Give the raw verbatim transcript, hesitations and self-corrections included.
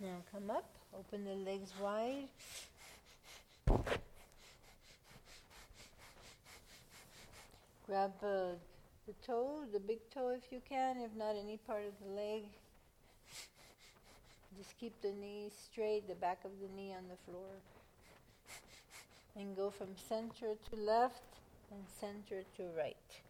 Now come up, open the legs wide. Grab uh, the toe, the big toe if you can, if not any part of the leg. Just keep the knee straight, the back of the knee on the floor. And go from center to left and center to right.